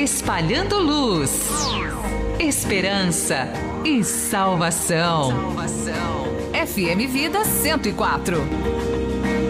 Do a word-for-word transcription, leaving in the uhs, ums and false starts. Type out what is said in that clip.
espalhando luz, esperança e salvação. Salvação. F M Vida cento e quatro.